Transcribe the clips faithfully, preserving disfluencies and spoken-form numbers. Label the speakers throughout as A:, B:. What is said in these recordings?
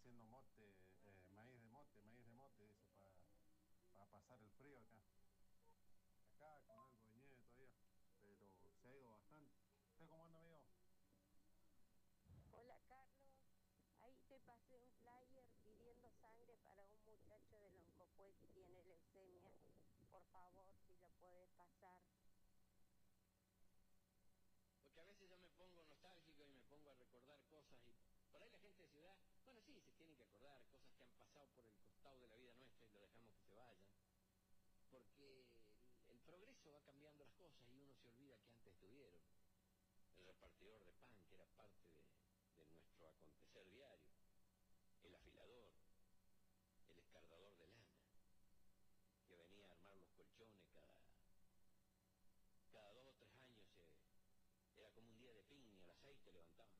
A: haciendo mote, eh, maíz de mote, maíz de mote, dice, para pa pasar el frío acá. Acá con algo de nieve todavía, pero se ha ido bastante. ¿Usted cómo anda, amigo?
B: Hola Carlos, ahí te pasé un flyer pidiendo sangre para un muchacho de Loncopué que tiene leucemia. Por favor, si lo puedes pasar.
C: Porque a veces yo me pongo nostálgico y me pongo a recordar cosas y por ahí la gente de ciudad, bueno sí, se tienen que acordar cosas que han pasado por el costado de la vida nuestra y lo dejamos que se vayan. Porque el, el progreso va cambiando las cosas y uno se olvida que antes estuvieron. El repartidor de pan, que era parte de, de nuestro acontecer diario. El afilador, el escardador de lana, que venía a armar los colchones cada, cada dos o tres años. Eh, era como un día de piña, el aceite levantaba.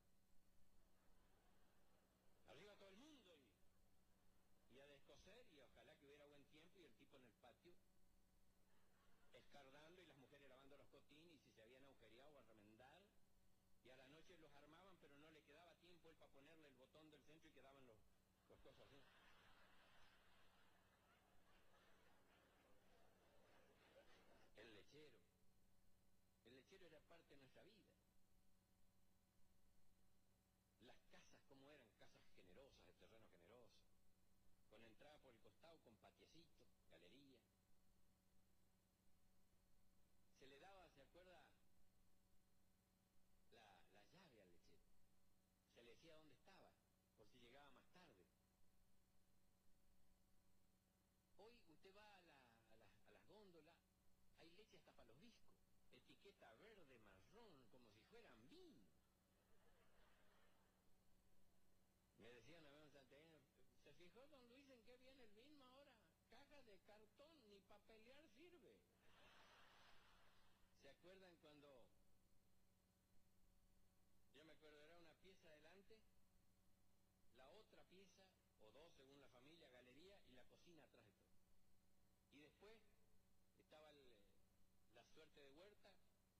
C: Arriba todo el mundo y, y a descoser, y ojalá que hubiera buen tiempo y el tipo en el patio escardando y las mujeres lavando los cotines y si se habían agujereado a remendar. Y a la noche los armaban, pero no le quedaba tiempo él para ponerle el botón del centro y quedaban los, los cosas así. El lechero. El lechero era parte de nuestra vida. Las casas, ¿cómo eran? Casas generosas, de terreno generoso. Con entrada por el costado, con patiecito, galería. Se le daba, ¿se acuerda? La, la llave al lechero. Se le decía dónde estaba, por si llegaba más tarde. Hoy usted va a, la, a, la, a las góndolas, hay leche hasta para los discos. Etiqueta verde, marrón, como si fueran vino. Me decían a ver un santiagueño, ¿se fijó don Luis en qué viene el vino ahora? Caja de cartón, ni para pelear sirve. ¿Se acuerdan cuando... Yo me acuerdo, era una pieza adelante, la otra pieza, o dos según la familia, galería, y la cocina atrás de todo. Y después estaba el, la suerte de huerta,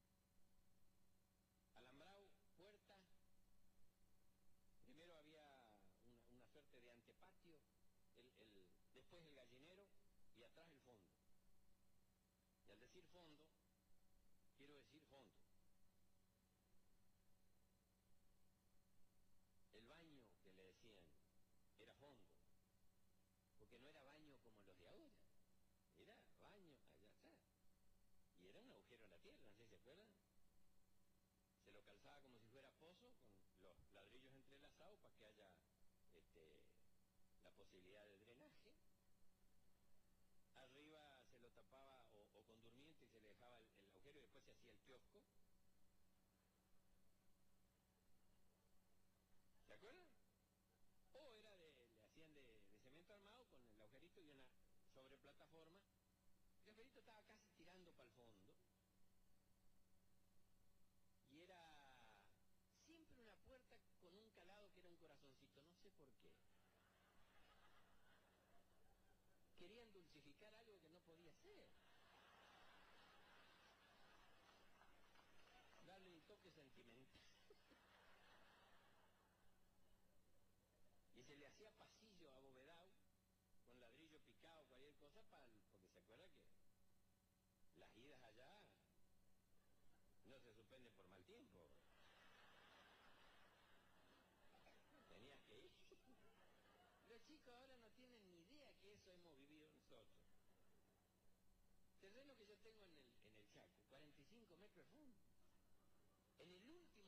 C: alambrado, puerta, primero había una, una suerte de antepatio, el, el, después el gallinero y atrás el fondo. Y al decir fondo, quiero decir fondo. El baño que le decían era fondo, porque no era baño como los de ahora, era baño allá atrás. Y era un agujero en la tierra, no sé si se acuerdan. Se lo calzaba como si fuera pozo, con los ladrillos entrelazados para que haya este, la posibilidad de drenaje. Arriba se lo tapaba o, o con durmiente y se le dejaba el, el agujero y después se hacía el kiosco. ¿Se acuerdan? O era de, le hacían de, de cemento armado con el agujerito y una sobreplataforma. El agujerito estaba casi tirando para el fondo. Y era siempre una puerta con un calado que era un corazoncito, no sé por qué. Querían dulcificar algo que no podía ser. Darle un toque sentimental. Y se le hacía pasillo abovedado, con ladrillo picado, cualquier cosa, para el, porque se acuerda que las idas allá no se suspenden por mal tiempo. Tenías que ir. Los chicos ahora no tienen ni idea que eso hemos vivido nosotros. Terreno que yo tengo en el, en el Chaco, cuarenta y cinco metros de fondo. En el último